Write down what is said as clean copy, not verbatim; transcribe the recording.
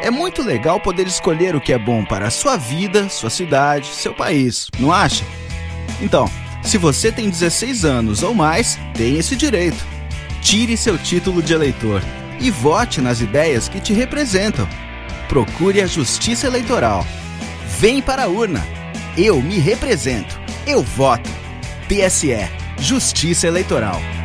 É muito legal poder escolher o que é bom para a sua vida, sua cidade, seu país, não acha? Então, se você tem 16 anos ou mais, tem esse direito. Tire seu título de eleitor e vote nas ideias que te representam. Procure a Justiça Eleitoral. Vem para a urna. Eu me represento. Eu voto. TSE. Justiça Eleitoral.